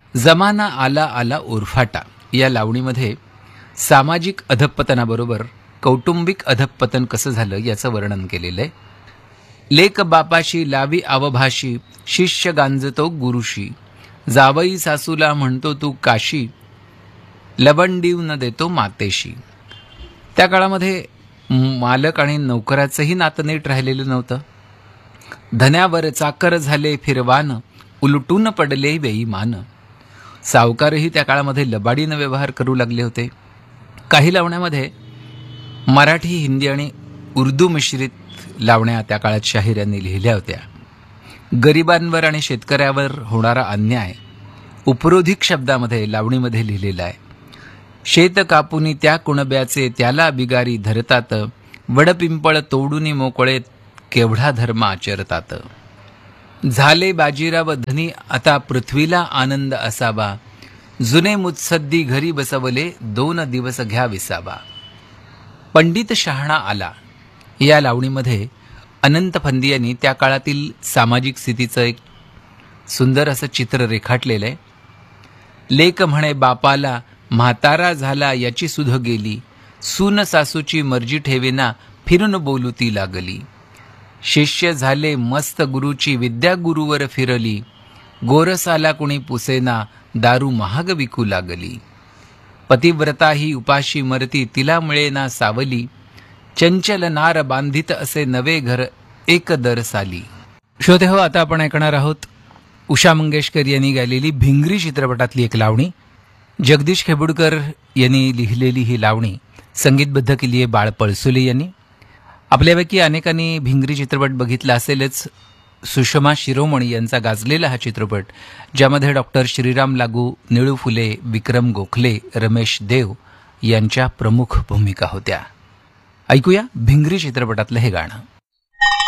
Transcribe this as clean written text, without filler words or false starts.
जमाना आला आला उरफाटा या लावणीमध्ये सामाजिक अधःपतनाबरोबर कौटुंबिक अधःपतन कसं झालं याचं वर्णन केलेलं आहे. लेक बापाशी लावी अवभाशी, शिष्य गांजतो गुरुशी, जावई सासूला म्हणतो तू काशी, लवंडीव न देतो मातेशी. त्या काळामध्ये मालक आणि नौकराचंही नातं नीट राहिलेलं नव्हतं. धन्यावर चाकर झाले फिरवान, उलटून पडले बेईमान. सावकारही त्या काळामध्ये लबाडीनं व्यवहार करू लागले होते. काही लावण्यामध्ये मराठी, हिंदी आणि उर्दू मिश्रित लावण्या त्या काळात शाहीर यांनी लिहिल्या होत्या. गरिबांवर आणि शेतकऱ्यावर होणारा अन्याय उपरोधिक शब्दामध्ये लावणीमध्ये लिहिलेला आहे. शेत कापुनी त्या कुणब्याचे त्याला बिगारी धरतात, वडपिंपळ तोडूनी मोकळे केवढा धर्म आचरतात. झाले बाजीराव धनी आता पृथ्वीला आनंद असावा, जुने मुत्सद्दी घरी बसवले 2 दिवस घ्या विसावा. पंडित शहाणा आला या लावणीमध्ये अनंत फंदी यांनी त्या काळातील सामाजिक स्थितीचं एक सुंदर असं चित्र रेखाटलेलं आहे. लेक म्हणे बापाला, म्हातारा झाला याची सुध गेली, सून सासूची मर्जी ठेवेना, फिरून बोलू ती लागली. शिष्य झाले मस्त गुरुची, विद्या गुरुवर फिरली, गोरसाला कुणी पुसेना, दारू महाग विकू लागली. पतिव्रता ही उपाशी मरती, तिला मिळेना सावली, चंचल नार बांधित असे नवे घर एक दर साली. श्रोते हो, आता आपण ऐकणार आहोत उषा मंगेशकर यांनी गायलेली भिंगरी चित्रपटातली एक लावणी. जगदीश खेबुडकर यांनी लिहिलेली ही लावणी संगीतबद्ध केली आहे बाळ पळसुले यांनी. आपल्यापैकी अनेकांनी भिंगरी चित्रपट बघितला असेलच. सुषमा शिरोमणी यांचा गाजलेला हा चित्रपट, ज्यामध्ये डॉक्टर श्रीराम लागू, निळू फुले, विक्रम गोखले, रमेश देव यांच्या प्रमुख भूमिका होत्या. ऐकूया भिंगरी चित्रपटातलं हे गाणं.